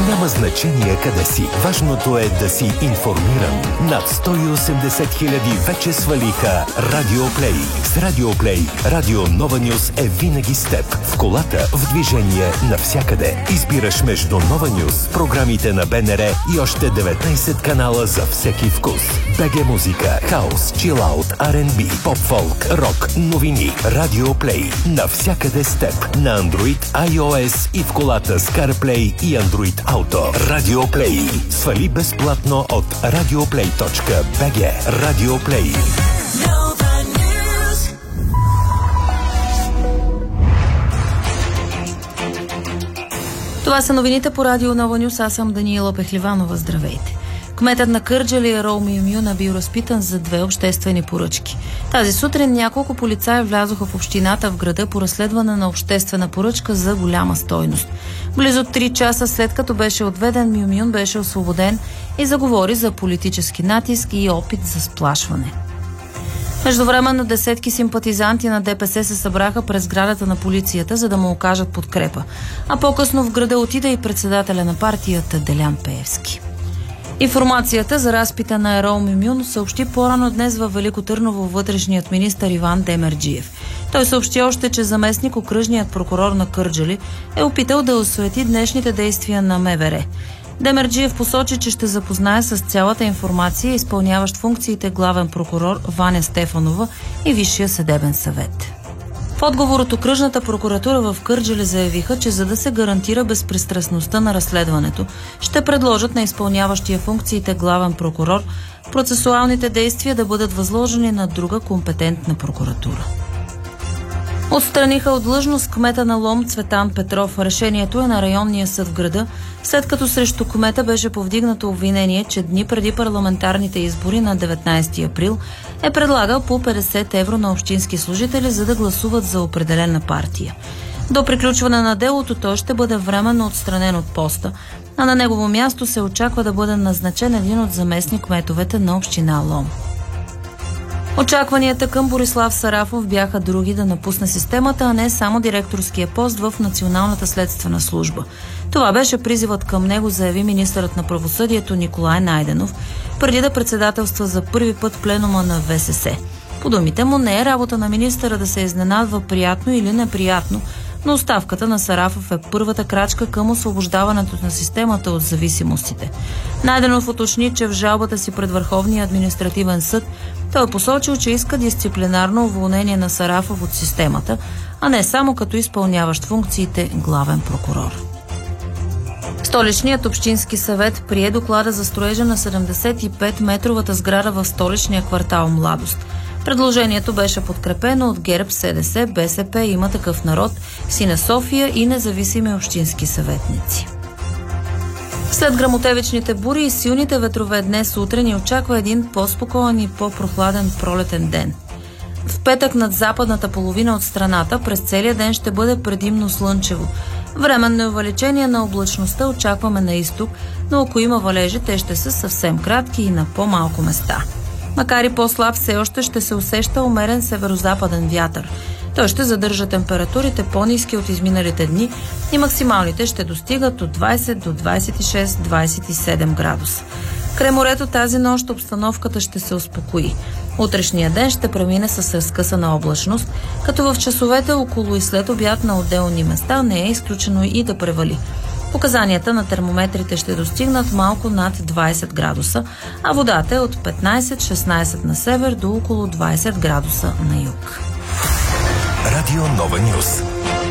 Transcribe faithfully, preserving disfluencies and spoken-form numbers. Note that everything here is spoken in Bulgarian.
Няма значение къде си. Важното е да си информиран. Над сто и осемдесет хиляди вече свалиха Радио Плей. С Радио Плей, Радио Нова Нюс е винаги с теб. В колата, в движение, навсякъде. Избираш между Нова Нюс, програмите на БНР и още деветнайсет канала за всеки вкус. БГ музика, хаус, чилаут, Ар енд Би, поп-фолк, рок, новини. Радио Плей. Навсякъде с теб. На Android, iOS и в колата с CarPlay и Android Auto. Радио Плей. Свали безплатно от радиоплей точка би джи. Радио Плей. Това са новините по Радио Нова Нюс. Аз съм Даниела Пехливанова. Здравейте. Кметът на Кърджали Ерол Мюмюн е бил разпитан за две обществени поръчки. Тази сутрин няколко полицаи влязоха в общината в града по разследване на обществена поръчка за голяма стойност. Близо три часа след като беше отведен, Мюмюн беше освободен и заговори за политически натиск и опит за сплашване. Междувременно десетки симпатизанти на ДПС се събраха през сградата на полицията, за да му окажат подкрепа. А по-късно в града отида и председателя на партията Делян Пеевски. Информацията за разпита на Ерол Мюмюн съобщи по-рано днес във Велико Търново вътрешният министър Иван Демерджиев. Той съобщи още, че заместник окръжният прокурор на Кърджали е опитал да осуети днешните действия на МВР. Демерджиев посочи, че ще запознае с цялата информация, изпълняващ функциите главен прокурор Ваня Стефанова и Висшия съдебен съвет. В отговор от окръжната прокуратура в Кърджали заявиха, че за да се гарантира безпристрастността на разследването, ще предложат на изпълняващия функциите главен прокурор процесуалните действия да бъдат възложени на друга компетентна прокуратура. Отстраниха от длъжност кмета на Лом Цветан Петров. Решението е на районния съд в града, след като срещу кмета беше повдигнато обвинение, че дни преди парламентарните избори на деветнайсети април е предлагал по петдесет евро на общински служители, за да гласуват за определена партия. До приключване на делото той ще бъде временно отстранен от поста, а на негово място се очаква да бъде назначен един от заместник кметовете на община Лом. Очакванията към Борислав Сарафов бяха други да напусне системата, а не само директорския пост в Националната следствена служба. Това беше призивът към него, заяви министърът на правосъдието Николай Найденов, преди да председателства за първи път пленума на В С С. По думите му, не е работа на министъра да се изненадва приятно или неприятно, но оставката на Сарафов е първата крачка към освобождаването на системата от зависимостите. Найденов уточни, че в жалбата си пред Върховния административен съд той е посочил, че иска дисциплинарно уволнение на Сарафов от системата, а не само като изпълняващ функциите главен прокурор. Столичният общински съвет прие доклада за строежа на седемдесет и пет метровата сграда в столичния квартал Младост. Предложението беше подкрепено от ГЕРБ, С Д С, Б С П, Има такъв народ, Сина София и независими общински съветници. След гръмотевичните бури и силните ветрове днес сутрин ни очаква един по-спокоен и по-прохладен пролетен ден. В петък над западната половина от страната през целия ден ще бъде предимно слънчево. Временно увеличение на облачността очакваме на изток, но ако има валежи, те ще са съвсем кратки и на по-малко места. Макар и по-слаб, все още ще се усеща умерен северозападен вятър. Той ще задържа температурите по-ниски от изминалите дни и максималните ще достигат от двайсет до двайсет и шест до двайсет и седем градуса. Край морето тази нощ обстановката ще се успокои. Утрешния ден ще премине с разкъсана облачност, като в часовете около и след обяд на отделни места не е изключено и да превали. Показанията на термометрите ще достигнат малко над двайсет градуса, а водата е от петнайсет до шестнайсет на север до около двайсет градуса на юг. Радио Нова Нюс.